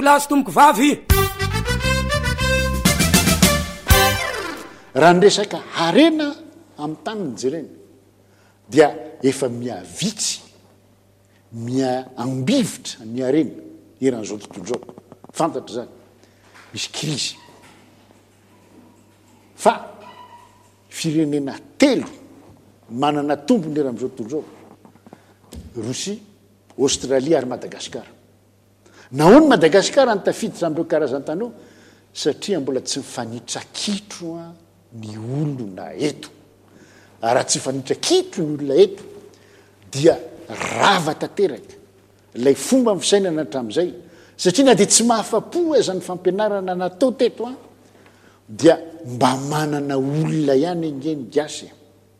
lahy sy tomboko vavy. Raha nyresaka harena amin'ny taniny jereny dia efa miavitsy miambivitra ny harena eran'izao tontolo zao. Fantatra zany misy krizy fa firenena telo manana tompony eran'izao tontolo zao: Rosia, Australia ary Madagasikara. Nahoany Madagasikara ny tafiditra amin'ireo karazan-tany eo? Satria mbola tsy mifanitra kitro ny olona eto. Raha tsy mifanitra kitro ny olona eto dia rava tanteraka ilay fomba fisainana hatramin'izay, satria na dia tsy mahafa-po aza ny fampianarana natao teto dia mba manana olona ihany engeny gasy,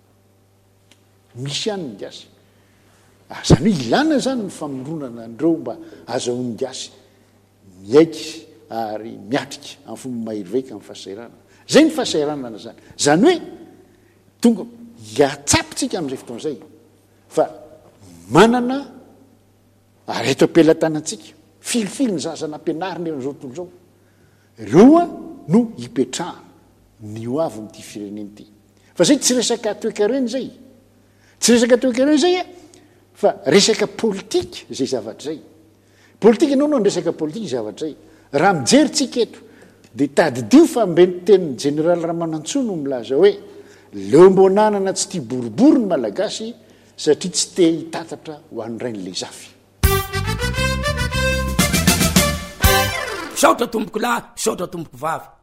misy ihany ny gasy. Zany hoe ilana zany ny famoronana andreo mba azahoany gasy miaiky ary miatrika amin'ny fomba mahirivaiky amin'ny fahasahiranana. Zay ny fahasahiranana zany. Zany hoe tonga hiatsapitsika amin'izay fotoan'izay fa manana ary eto ampelantanantsika filifily ny zaza nampianarina eran'izao tontolo zao. Ireo no hipetrahana ny ho avy amin'ity fireneny ity. Fa zay tsy resaka toe-karena zay. Tsy resaka toe-karena zay fa resaka politika zay zavatra zay. Politika ianao no resaka politika zavatra zay. Raha mijery tsika eto dia tadidio fa mbeny tenin'ny Général Ramanantsoa no milaza hoe leo mbo nanana tsy tia boribory ny malagasy satria tsy te hitatatra ho an'irain'le zafy. Saotra tomboko lahy, saotra tomboko vavy.